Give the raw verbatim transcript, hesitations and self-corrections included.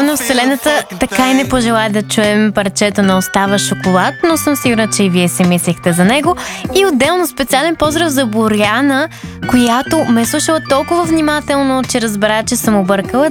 Явно Вселената така и не пожела да чуем парчето на Остава шоколад, но съм сигурна, че и вие си мислихте за него. И отделно специален поздрав за Боряна, която ме е слушала толкова внимателно, че разбра, че съм объркала.